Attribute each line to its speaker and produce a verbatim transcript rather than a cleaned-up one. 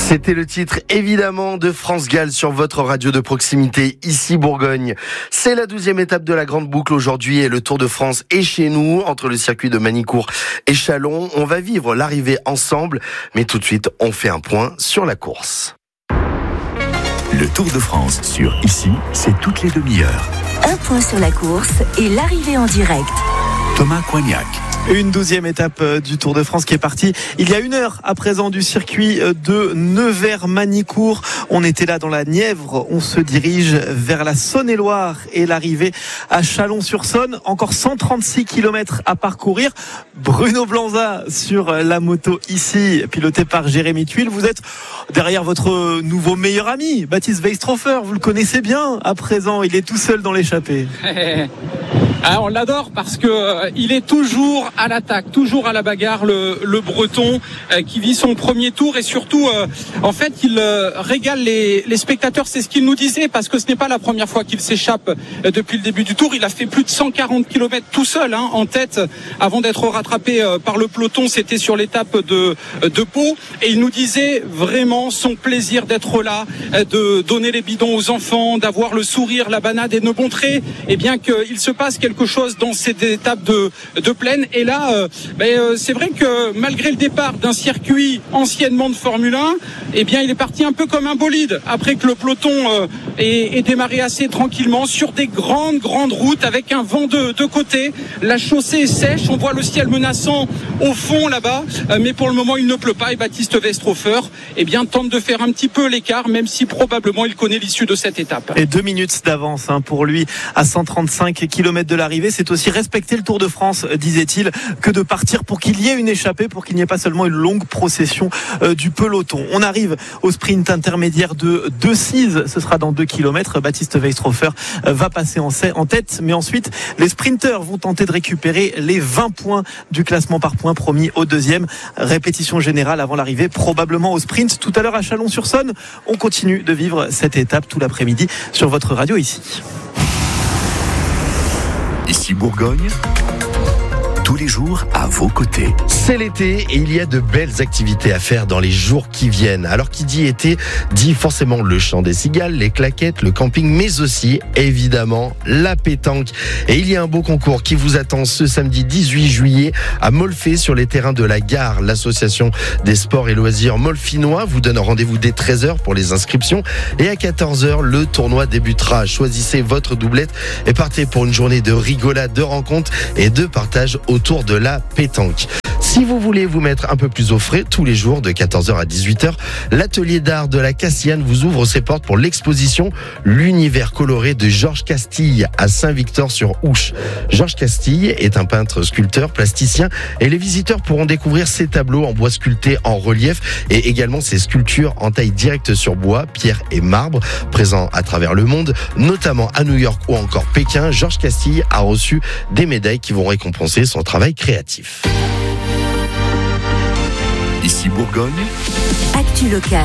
Speaker 1: C'était le titre évidemment de France Gall sur votre radio de proximité, ici Bourgogne. C'est la douzième étape de la Grande Boucle aujourd'hui et le Tour de France est chez nous, entre le circuit de Manicourt et Châlons. On va vivre l'arrivée ensemble, mais tout de suite on fait un point sur la course.
Speaker 2: Le Tour de France sur Ici, c'est toutes les demi-heures.
Speaker 3: Un point sur la course et l'arrivée en direct.
Speaker 2: Thomas Coignac.
Speaker 4: Une douzième étape du Tour de France qui est partie il y a une heure à présent du circuit de Nevers-Manicourt. On était là dans la Nièvre, on se dirige vers la Saône-et-Loire et l'arrivée à Chalon-sur-Saône. Encore cent trente-six kilomètres à parcourir. Bruno Blanza sur la moto ici, piloté par Jérémy Tuile. Vous êtes derrière votre nouveau meilleur ami, Baptiste Weistrofer. Vous le connaissez bien à présent, il est tout seul dans l'échappée.
Speaker 5: Ah, on l'adore parce que euh, il est toujours à l'attaque, toujours à la bagarre, le, le Breton euh, qui vit son premier tour et surtout, euh, en fait, il euh, régale les, les spectateurs. C'est ce qu'il nous disait parce que ce n'est pas la première fois qu'il s'échappe euh, depuis le début du tour. Il a fait plus de cent quarante kilomètres tout seul, hein, en tête, avant d'être rattrapé euh, par le peloton. C'était sur l'étape de de Pau et il nous disait vraiment son plaisir d'être là, euh, de donner les bidons aux enfants, d'avoir le sourire, la banade et de montrer, eh bien, qu'il se passe quelque chose dans cette étape de, de plaine. Et là, euh, ben, euh, c'est vrai que malgré le départ d'un circuit anciennement de Formule un, eh bien, il est parti un peu comme un bolide après que le peloton euh, ait, ait démarré assez tranquillement sur des grandes, grandes routes avec un vent de, de côté. La chaussée est sèche, on voit le ciel menaçant au fond là-bas, euh, mais pour le moment, il ne pleut pas et Baptiste Weistrofer, eh bien, tente de faire un petit peu l'écart, même si probablement il connaît l'issue de cette étape.
Speaker 4: Et deux minutes d'avance hein, pour lui à cent trente-cinq kilomètres de l'arrivée. C'est aussi respecter le Tour de France, disait-il, que de partir pour qu'il y ait une échappée, pour qu'il n'y ait pas seulement une longue procession euh, du peloton. On arrive au sprint intermédiaire de Decize, ce sera dans deux kilomètres. Baptiste Weistrofer euh, va passer en, en tête, mais ensuite les sprinteurs vont tenter de récupérer les vingt points du classement par points promis au deuxième. Répétition générale avant l'arrivée, probablement au sprint. Tout à l'heure à Chalon-sur-Saône, on continue de vivre cette étape tout l'après-midi sur votre radio ici.
Speaker 2: Ici Bourgogne, tous les jours à vos côtés.
Speaker 1: C'est l'été et il y a de belles activités à faire dans les jours qui viennent. Alors qui dit été, dit forcément le chant des cigales, les claquettes, le camping, mais aussi évidemment la pétanque. Et il y a un beau concours qui vous attend ce samedi dix-huit juillet à Molfay sur les terrains de la gare. L'association des sports et loisirs molfinois vous donne rendez-vous dès treize heures pour les inscriptions et à quatorze heures le tournoi débutera. Choisissez votre doublette et partez pour une journée de rigolade, de rencontres et de partage autour de la pétanque. Si vous voulez vous mettre un peu plus au frais, tous les jours de quatorze heures à dix-huit heures, l'atelier d'art de la Cassiane vous ouvre ses portes pour l'exposition L'univers coloré de Georges Castille à Saint-Victor-sur-Ouche. Georges Castille est un peintre, sculpteur, plasticien et les visiteurs pourront découvrir ses tableaux en bois sculptés en relief et également ses sculptures en taille directe sur bois, pierre et marbre, présents à travers le monde, notamment à New York ou encore Pékin. Georges Castille a reçu des médailles qui vont récompenser son travail créatif.
Speaker 2: Ici Bourgogne,
Speaker 3: Actu local.